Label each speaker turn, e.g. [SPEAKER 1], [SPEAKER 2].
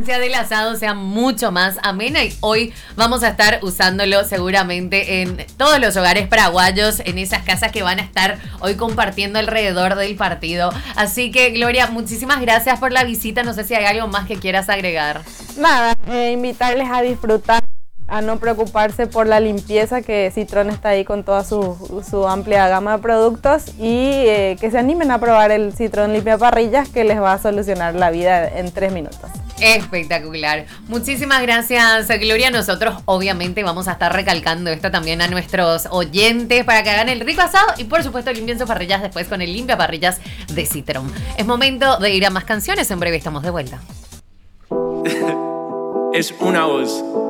[SPEAKER 1] experiencia del asado sea mucho más amena y hoy vamos a estar usándolo seguramente en todos los hogares paraguayos, en esas casas que van a estar hoy compartiendo alrededor del partido. Así que, Gloria, muchísimas gracias por la visita. No sé si hay algo más que quieras agregar.
[SPEAKER 2] Nada, invitarles a disfrutar, a no preocuparse por la limpieza, que Citroën está ahí con toda su amplia gama de productos, y que se animen a probar el Citroën Limpia Parrillas, que les va a solucionar la vida en 3 minutos.
[SPEAKER 1] Espectacular. Muchísimas gracias, Gloria. Nosotros obviamente vamos a estar recalcando esto también a nuestros oyentes para que hagan el rico asado y por supuesto limpien sus parrillas después con el Limpia Parrillas de Citroën. Es momento de ir a más canciones. En breve estamos de vuelta.
[SPEAKER 3] Es una voz.